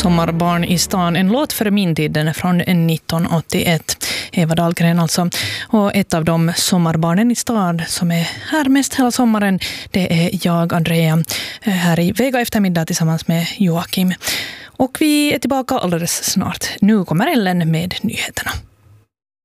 Sommarbarn i stan, en låt för min tid, den är från 1981. Eva Dahlgren alltså. Och ett av de sommarbarnen i stad som är här mest hela sommaren, det är jag, Andrea, här i Vega eftermiddag tillsammans med Joakim. Och vi är tillbaka alldeles snart. Nu kommer Ellen med nyheterna.